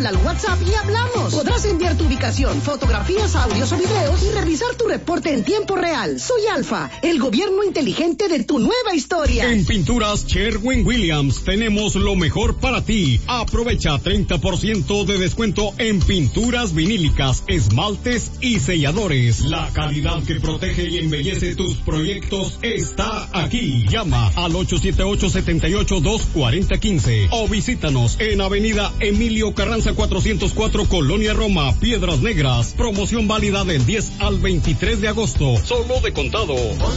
Habla al WhatsApp y hablamos. Podrás enviar tu ubicación, fotografías, audios o videos y revisar tu reporte en tiempo real. Soy Alfa, el gobierno inteligente de tu nueva historia. En Pinturas Sherwin-Williams tenemos lo mejor para ti. Aprovecha 30% de descuento en pinturas vinílicas, esmaltes y selladores. La calidad que protege y embellece tus proyectos está aquí. Llama al 878-78-240-15 o visítanos en Avenida Emilio Carranza 404, Colonia Roma, Piedras Negras. Promoción válida del 10 al 23 de agosto. Solo de contado.